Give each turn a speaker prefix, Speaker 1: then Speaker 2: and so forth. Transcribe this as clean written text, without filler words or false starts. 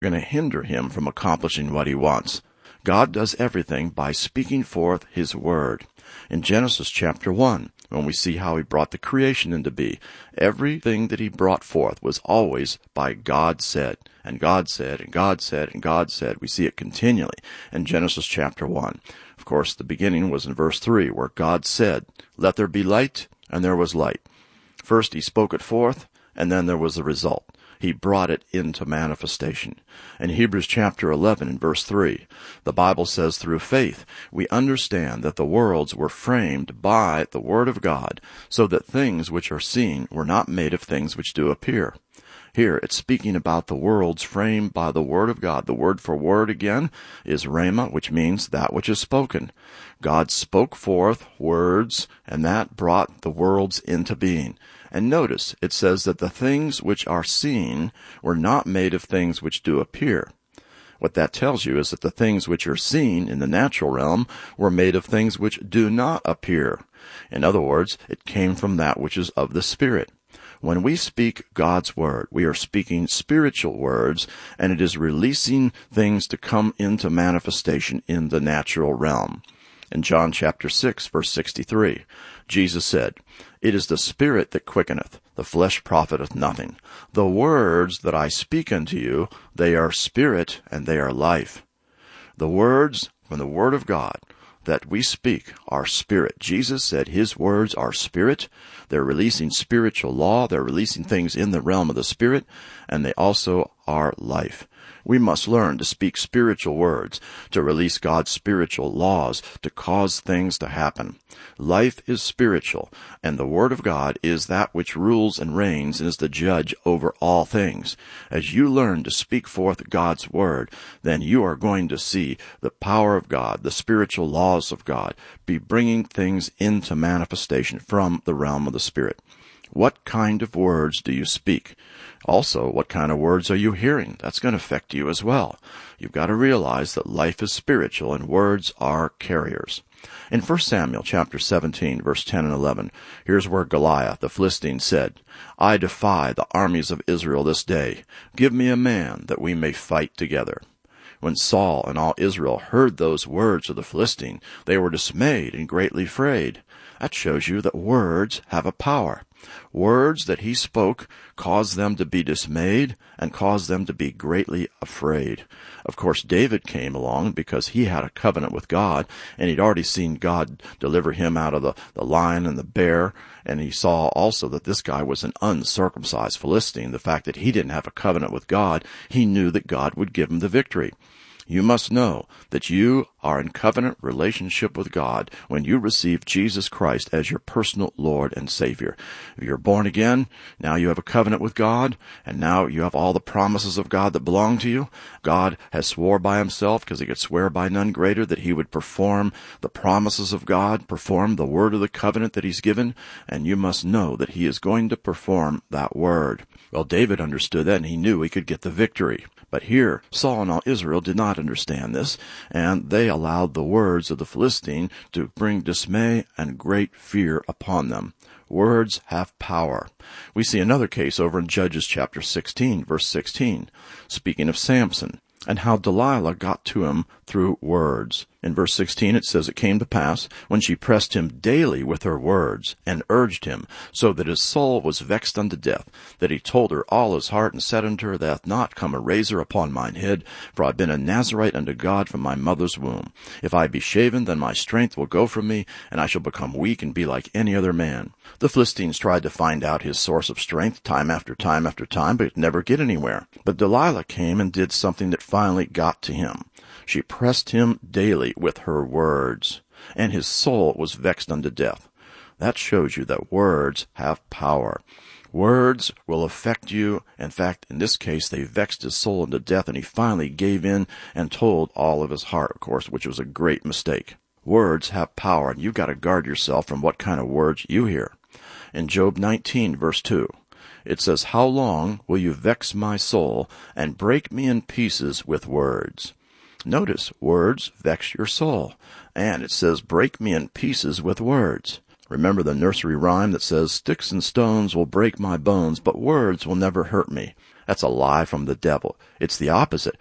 Speaker 1: going to hinder him from accomplishing what he wants. God does everything by speaking forth his word. In Genesis chapter 1, when we see how he brought the creation into being, everything that he brought forth was always by God said. And God said, and God said, and God said. We see it continually in Genesis chapter 1. Of course, the beginning was in verse 3, where God said, "Let there be light," and there was light. First he spoke it forth, and then there was the result. He brought it into manifestation. In Hebrews chapter 11 and verse 3, the Bible says, "Through faith we understand that the worlds were framed by the word of God, so that things which are seen were not made of things which do appear." Here it's speaking about the worlds framed by the word of God. The word for word again is rhema, which means that which is spoken. God spoke forth words, and that brought the worlds into being. And notice, it says that the things which are seen were not made of things which do appear. What that tells you is that the things which are seen in the natural realm were made of things which do not appear. In other words, it came from that which is of the Spirit. When we speak God's word, we are speaking spiritual words, and it is releasing things to come into manifestation in the natural realm. In John chapter 6, verse 63, Jesus said, "It is the Spirit that quickeneth, the flesh profiteth nothing. The words that I speak unto you, they are spirit and they are life." The words from the Word of God that we speak are spirit. Jesus said his words are spirit. They're releasing spiritual law. They're releasing things in the realm of the Spirit, and they also are life. We must learn to speak spiritual words, to release God's spiritual laws, to cause things to happen. Life is spiritual, and the Word of God is that which rules and reigns and is the judge over all things. As you learn to speak forth God's Word, then you are going to see the power of God, the spiritual laws of God, be bringing things into manifestation from the realm of the Spirit. What kind of words do you speak? Also, what kind of words are you hearing? That's going to affect you as well. You've got to realize that life is spiritual and words are carriers. In 1 Samuel chapter 17, verse 10 and 11, here's where Goliath, the Philistine, said, "I defy the armies of Israel this day. Give me a man that we may fight together." When Saul and all Israel heard those words of the Philistine, they were dismayed and greatly afraid. That shows you that words have a power. Words that he spoke caused them to be dismayed and caused them to be greatly afraid. Of course, David came along because he had a covenant with God, and he'd already seen God deliver him out of the lion and the bear, and he saw also that this guy was an uncircumcised Philistine. The fact that he didn't have a covenant with God, he knew that God would give him the victory. You must know that you are in covenant relationship with God when you receive Jesus Christ as your personal Lord and Savior. If you're born again, now you have a covenant with God, and now you have all the promises of God that belong to you. God has swore by himself, because he could swear by none greater, that he would perform the promises of God, perform the word of the covenant that he's given, and you must know that he is going to perform that word. Well, David understood that, and he knew he could get the victory. But here, Saul and all Israel did not understand this, and they allowed the words of the Philistine to bring dismay and great fear upon them. Words have power. We see another case over in Judges chapter 16, verse 16, speaking of Samson, and how Delilah got to him through words. In verse 16 it says, "It came to pass, when she pressed him daily with her words, and urged him, so that his soul was vexed unto death, that he told her all his heart, and said unto her, There hath not come a razor upon mine head, for I have been a Nazarite unto God from my mother's womb. If I be shaven, then my strength will go from me, and I shall become weak and be like any other man." The Philistines tried to find out his source of strength time after time after time, but never get anywhere. But Delilah came and did something that finally got to him. She pressed him daily with her words, and his soul was vexed unto death. That shows you that words have power. Words will affect you. In fact, in this case, they vexed his soul unto death, and he finally gave in and told all of his heart, of course, which was a great mistake. Words have power, and you've got to guard yourself from what kind of words you hear. In Job 19, verse 2, it says, "How long will you vex my soul and break me in pieces with words?" Notice, words vex your soul. And it says, break me in pieces with words. Remember the nursery rhyme that says, "Sticks and stones will break my bones, but words will never hurt me." That's a lie from the devil. It's the opposite.